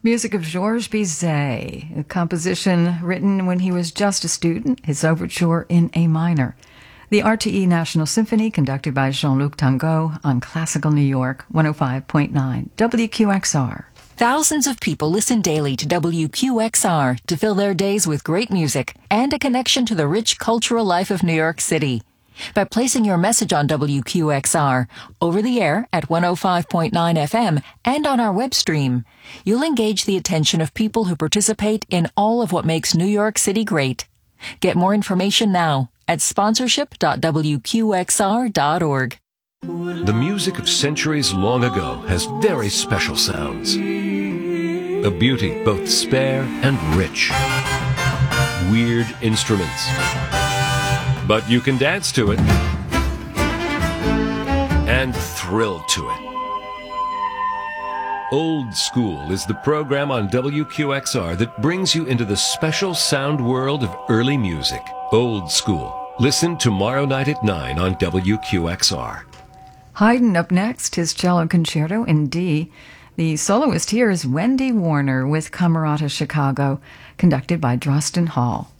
Music of Georges Bizet, a composition written when he was just a student, his overture in A minor. The RTE National Symphony, conducted by Jean-Luc Tango on Classical New York, 105.9 WQXR. Thousands of people listen daily to WQXR to fill their days with great music and a connection to the rich cultural life of New York City. By placing your message on WQXR, over the air at 105.9 FM and on our web stream, you'll engage the attention of people who participate in all of what makes New York City great. Get more information now at sponsorship.wqxr.org. The music of centuries long ago has very special sounds. A beauty both spare and rich. Weird instruments. But you can dance to it and thrill to it. Old School is the program on WQXR that brings you into the special sound world of early music. Old School. Listen tomorrow night at 9 on WQXR. Haydn up next, his cello concerto in D. The soloist here is Wendy Warner with Camerata Chicago, conducted by Drosten Hall.